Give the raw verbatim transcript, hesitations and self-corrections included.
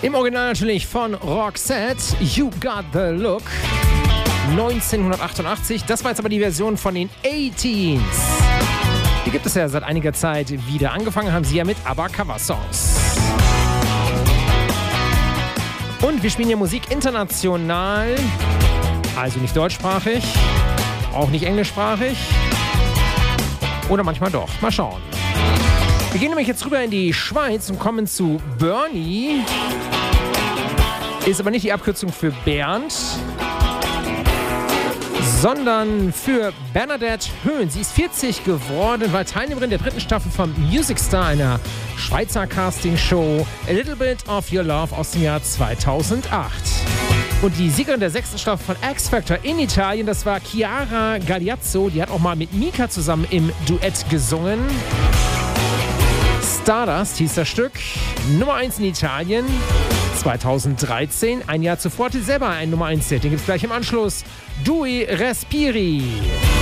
Im Original natürlich von Roxette, You Got the Look, neunzehnhundertachtundachtzig. Das war jetzt aber die Version von den A-Teens. Die gibt es ja seit einiger Zeit wieder. Angefangen haben sie ja mit ABBA Cover-Songs. Und wir spielen hier Musik international, also nicht deutschsprachig, auch nicht englischsprachig oder manchmal doch. Mal schauen. Wir gehen nämlich jetzt rüber in die Schweiz und kommen zu Bernie. Ist aber nicht die Abkürzung für Bernd, sondern für Bernadette Höhn. Sie ist vierzig geworden, war Teilnehmerin der dritten Staffel von Music Star, einer Schweizer Castingshow. A Little Bit of Your Love aus dem Jahr zweitausendacht. Und die Siegerin der sechsten Staffel von X Factor in Italien, das war Chiara Gagliazzo. Die hat auch mal mit Mika zusammen im Duett gesungen. Stardust hieß das Stück. Nummer eins in Italien. zweitausenddreizehn, ein Jahr zuvor hatte sie selber ein Nummer eins Hit. Den gibt es gleich im Anschluss. Due Respiri.